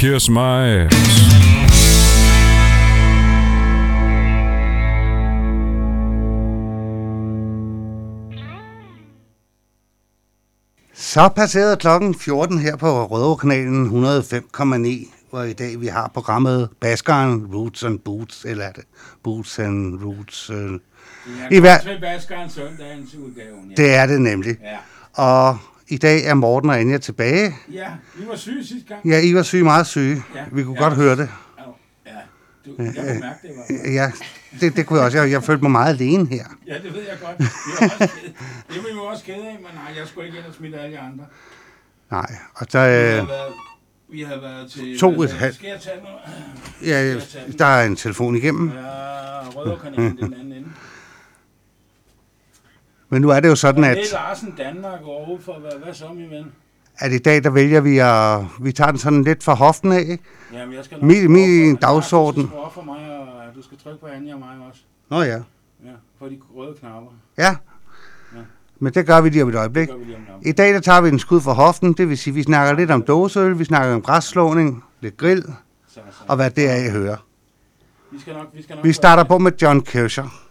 kiss my ass. Så passerede klokken 14 her på Rødovrekanalen 105,9, hvor i dag vi har programmet Baskeren, Roots and Boots, eller er det Boots and Roots? Til Baskeren søndagens udgaven. Ja. Det er det nemlig. Ja. Og i dag er Morten og Anja tilbage. Ja, I var syge sidste gang. Ja, I var syge, meget syge. Ja. Vi kunne godt høre det. Ja, jeg kunne mærke det. Ja, det kunne jeg også. Jeg følte mig meget alene her. Ja, det ved jeg godt. Det var vi jo også kede af, men nej, jeg skulle ikke ind og smitte alle de andre. Nej, og der... Vi har været til... Skal jeg tage noget? Ja, der er en telefon igennem. Ja, Rødovrekanalen, den anden ende. Men nu er det jo sådan, at... Det er Larsen Danmark overhovedet for, hvad så, min ven? At i dag, der vælger vi at... Vi tager den sådan lidt fra hoften af, ikke? Jamen, jeg skal nok... Min dagsorden. Du skal for mig, og du skal trykke på Anja og mig også. Nå ja. Ja, for de røde knapper. Ja. Men det gør vi lige om et øjeblik. I dag, der tager vi en skud fra hoften. Det vil sige, vi snakker lidt om dåseøl, vi snakker om græsslåning, lidt grill, og hvad det er, I hører. Vi skal nok vi starter på med John Kircher.